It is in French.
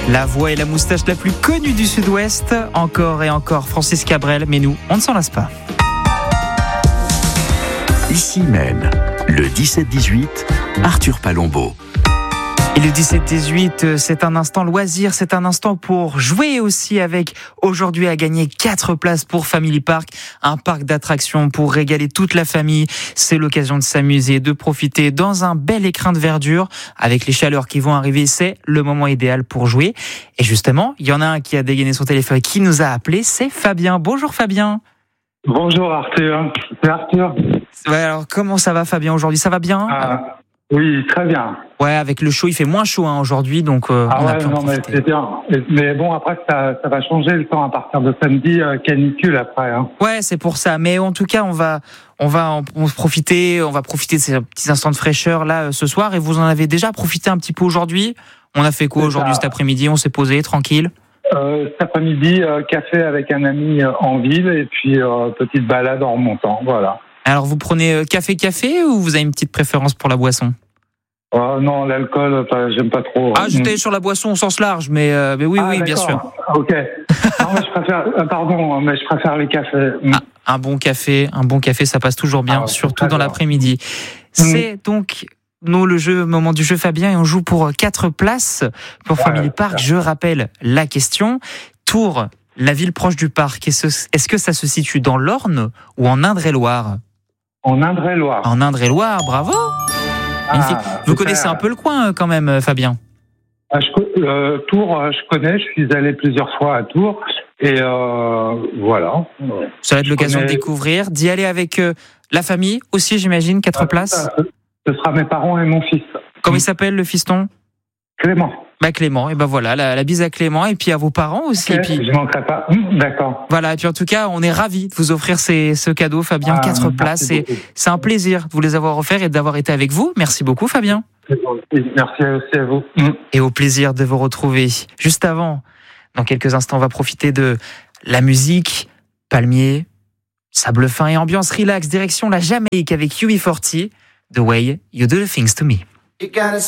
La voix et la moustache la plus connue du Sud-Ouest. Encore et encore Francis Cabrel, mais nous, on ne s'en lasse pas. Ici même, le 17-18, Arthur Palombo. Et le 17-18, c'est un instant loisir, c'est un instant pour jouer aussi avec, aujourd'hui à gagner 4 places pour Family Park, un parc d'attractions pour régaler toute la famille. C'est l'occasion de s'amuser, de profiter dans un bel écrin de verdure. Avec les chaleurs qui vont arriver, c'est le moment idéal pour jouer. Et justement, il y en a un qui a dégainé son téléphone, qui nous a appelé, c'est Fabien. Bonjour Fabien. Bonjour Arthur, c'est Arthur. Ouais, alors comment ça va Fabien aujourd'hui? Ça va bien? Oui, très bien. Ouais, avec le chaud, il fait moins chaud aujourd'hui, donc on a pu en profiter. Mais c'est bien. Mais bon, après ça va changer le temps à partir de samedi, canicule après. Hein. Ouais, c'est pour ça. Mais en tout cas, on va en profiter. On va profiter de ces petits instants de fraîcheur là ce soir. Et vous en avez déjà profité un petit peu aujourd'hui. On a fait quoi aujourd'hui cet après-midi? On s'est posé tranquille. Cet après-midi, café avec un ami en ville et puis petite balade en remontant. Voilà. Alors vous prenez café ou vous avez une petite préférence pour la boisson? Non, l'alcool, j'aime pas trop. Ah, j'étais sur la boisson au sens large, mais oui, bien sûr. Ok. Non, mais je préfère. Mais je préfère les cafés. Un bon café, ça passe toujours bien, surtout dans l'après-midi. C'est donc le moment du jeu Fabien, et on joue pour 4 places pour Family Park. Je rappelle la question. Tours, la ville proche du parc, est-ce que ça se situe dans l'Orne ou en Indre-et-Loire? En Indre-et-Loire. En Indre-et-Loire, bravo. Vous connaissez un peu le coin quand même, Fabien? Tours, je connais, je suis allé plusieurs fois à Tours et voilà. Ça va être l'occasion de découvrir, d'y aller avec la famille aussi, j'imagine, 4 places. Ce sera mes parents et mon fils. Comment il s'appelle le fiston? Clément. Clément, et voilà, la bise à Clément et puis à vos parents aussi. Okay, et puis, je manquerai pas. D'accord. Voilà, et puis en tout cas, on est ravis de vous offrir ce cadeau, Fabien, 4 places. Et c'est un plaisir de vous les avoir offerts et d'avoir été avec vous. Merci beaucoup, Fabien. Merci aussi à vous. Et au plaisir de vous retrouver. Juste avant, dans quelques instants, on va profiter de la musique, palmier, sable fin et ambiance relax, direction la Jamaïque avec UB40, The Way You Do the Things to Me.